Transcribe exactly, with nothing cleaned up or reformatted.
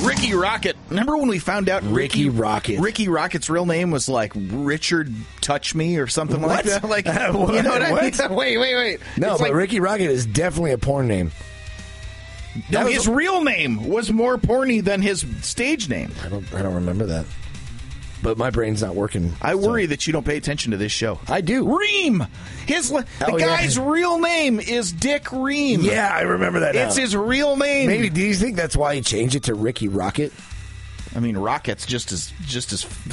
Ricky Rocket. Remember when we found out Ricky Rocket. Ricky Rocket's real name was like Richard Touch Me or something What? like that? Like, What? you know what I What? mean? Wait, wait, wait. No, It's but like, Ricky Rocket is definitely a porn name. no, that was- his real name was more porny than his stage name. I don't. I don't remember that. But my brain's not working. I so- worry that you don't pay attention to this show. I do. Ream. His the Oh, yeah. guy's real name is Dick Ream. Yeah, I remember that. It's now. his real name. Maybe. Do you think that's why he changed it to Ricky Rocket? I mean, Rocket's just as just as